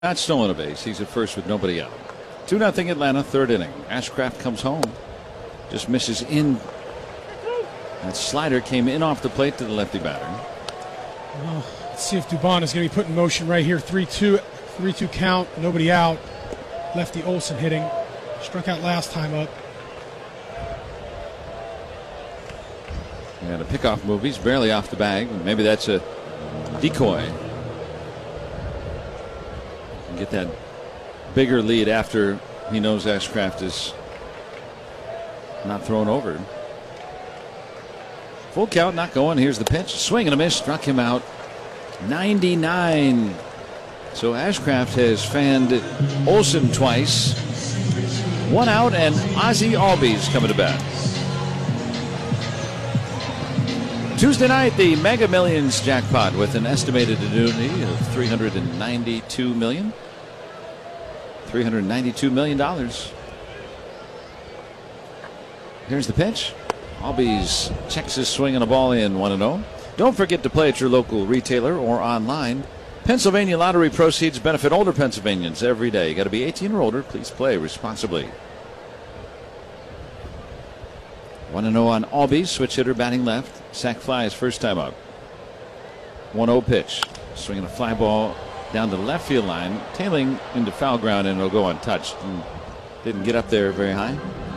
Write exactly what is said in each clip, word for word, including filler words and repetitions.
Not stolen a base. He's at first with nobody out. two nothing Atlanta, third inning. Ashcraft comes home. Just misses in. That slider came in off the plate to the lefty batter. Well, let's see if Dubon is going to be put in motion right here. three two count, nobody out. Lefty Olson hitting. Struck out last time up. And a pickoff move. He's barely off the bag. Maybe that's a decoy. Get that bigger lead after he knows Ashcraft is not thrown over. Full count, not going. Here's the pitch. Swing and a miss. Struck him out. ninety-nine. So Ashcraft has fanned Olson twice. One out, and Ozzie Albies coming to bat. Tuesday night, the Mega Millions jackpot with an estimated annuity of three hundred ninety-two million dollars. three hundred ninety-two million dollars. Here's the pitch. Albies checks his swing and a ball in, one and oh. Don't forget to play at your local retailer or online. Pennsylvania Lottery proceeds benefit older Pennsylvanians every day. You got to be eighteen or older. Please play responsibly. one and oh on Albies, switch hitter batting left. Sac fly his first time up. one oh pitch. Swinging a fly ball down the left field line, tailing into foul ground, and it'll go untouched. And didn't get up there very high.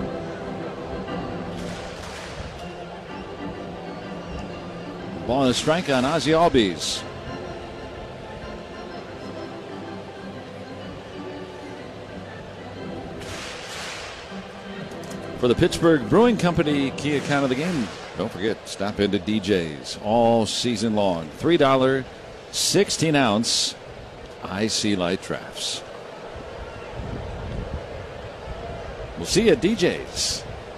Ball and a strike on Ozzie Albies. For the Pittsburgh Brewing Company key account of the game, don't forget, stop into D J's all season long. three dollars, sixteen ounce I C Light drafts. We'll see you at D J's.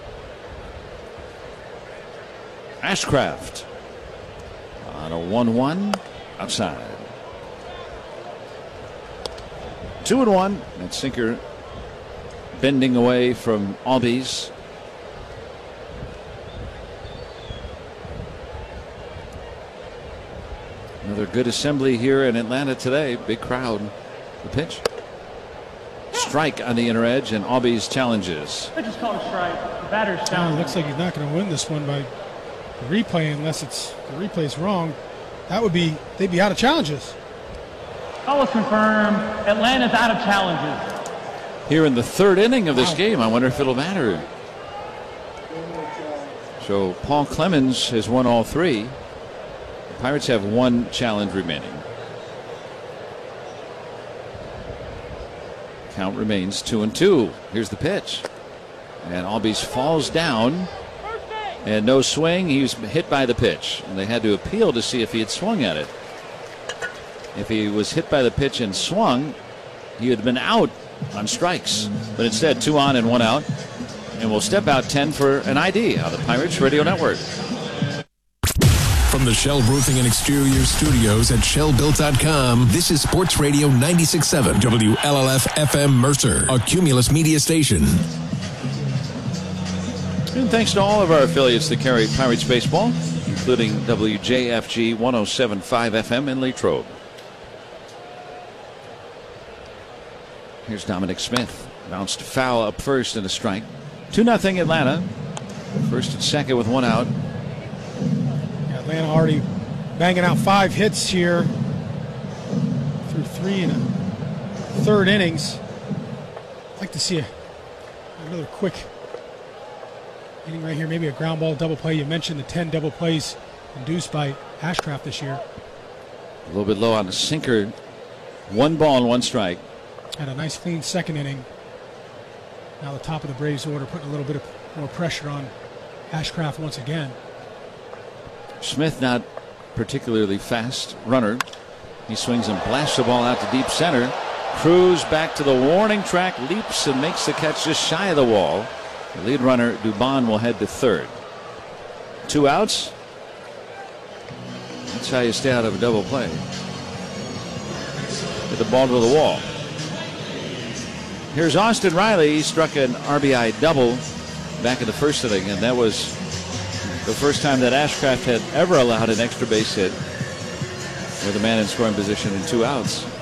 Ashcraft on a one one outside. Two and one. That sinker bending away from Albies. Another good assembly here in Atlanta today. Big crowd. The pitch. Strike on the inner edge, and Albies challenges. I just called a strike. The batter's Down. down. Looks like he's not going to win this one by the replay unless it's the replay's wrong. That would be, they'd be out of challenges. Call is confirmed. Atlanta's out of challenges. Here in the third inning of this Wow. game, I wonder if it'll matter. So Paul Clemens has won all three. The Pirates have one challenge remaining. Count remains two and two. Here's the pitch. And Albies falls down. And no swing. He was hit by the pitch. And they had to appeal to see if he had swung at it. If he was hit by the pitch and swung, he would have been out on strikes. But instead, two on and one out. And we'll step out ten for an I D on the Pirates Radio Network. From the Shell Roofing and Exterior Studios at shell built dot com, this is Sports Radio ninety-six point seven W L L F F M Mercer, a Cumulus media station. And thanks to all of our affiliates that carry Pirates baseball, including W J F G one oh seven point five F M in Latrobe. Here's Dominic Smith. Bounced foul up first and a strike. two nothing Atlanta. First and second with one out. Yeah, Atlanta already banging out five hits here through three and a third innings. I'd like to see a, another quick inning right here. Maybe a ground ball double play. You mentioned the ten double plays induced by Ashcraft this year. A little bit low on the sinker. One ball and one strike. Had a nice clean second inning. Now the top of the Braves order putting a little bit of more pressure on Ashcraft once again. Smith not particularly fast runner. He swings and blasts the ball out to deep center. Cruz back to the warning track, leaps and makes the catch just shy of the wall. The lead runner, Dubon, will head to third. Two outs. That's how you stay out of a double play. Get the ball to the wall. Here's Austin Riley. He struck an R B I double back in the first inning, and that was the first time that Ashcraft had ever allowed an extra base hit with a man in scoring position and two outs.